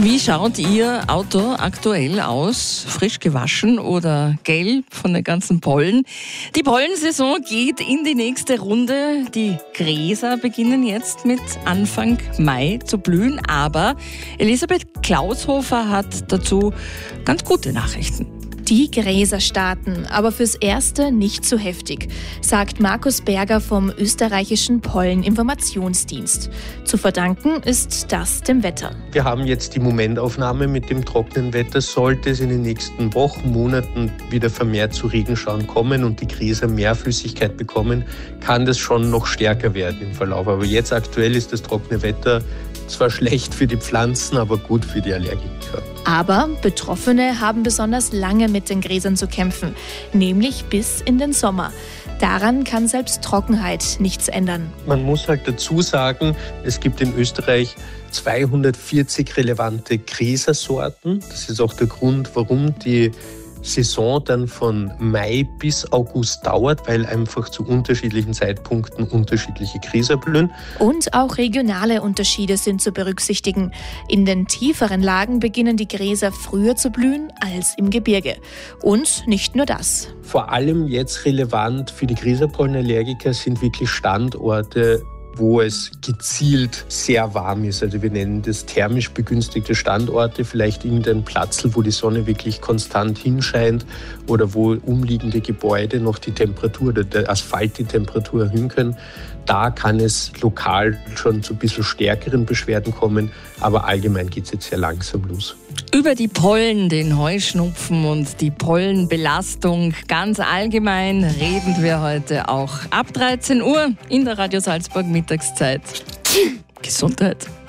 Wie schaut Ihr Auto aktuell aus? Frisch gewaschen oder gelb von den ganzen Pollen? Die Pollensaison geht in die nächste Runde. Die Gräser beginnen jetzt mit Anfang Mai zu blühen. Aber Elisabeth Klaushofer hat dazu ganz gute Nachrichten. Die Gräser starten, aber fürs Erste nicht zu heftig, sagt Markus Berger vom österreichischen Polleninformationsdienst. Zu verdanken ist das dem Wetter. Wir haben jetzt die Momentaufnahme mit dem trockenen Wetter. Sollte es in den nächsten Wochen, Monaten wieder vermehrt zu Regenschauern kommen und die Gräser mehr Flüssigkeit bekommen, kann das schon noch stärker werden im Verlauf. Aber jetzt aktuell ist das trockene Wetter zwar schlecht für die Pflanzen, aber gut für die Allergiker. Aber Betroffene haben besonders lange mit den Gräsern zu kämpfen, nämlich bis in den Sommer. Daran kann selbst Trockenheit nichts ändern. Man muss halt dazu sagen, es gibt in Österreich 240 relevante Gräsersorten. Das ist auch der Grund, warum die Saison dann von Mai bis August dauert, weil einfach zu unterschiedlichen Zeitpunkten unterschiedliche Gräser blühen. Und auch regionale Unterschiede sind zu berücksichtigen. In den tieferen Lagen beginnen die Gräser früher zu blühen als im Gebirge. Und nicht nur das. Vor allem jetzt relevant für die Gräserpollenallergiker sind wirklich Standorte, wo es gezielt sehr warm ist. Also wir nennen das thermisch begünstigte Standorte, vielleicht irgendein Platz, wo die Sonne wirklich konstant hinscheint oder wo umliegende Gebäude noch die Temperatur oder der Asphalt die Temperatur erhöhen können. Da kann es lokal schon zu ein bisschen stärkeren Beschwerden kommen, aber allgemein geht es jetzt sehr langsam los. Über die Pollen, den Heuschnupfen und die Pollenbelastung ganz allgemein reden wir heute auch ab 13 Uhr in der Radio Salzburg Mittagszeit. Gesundheit.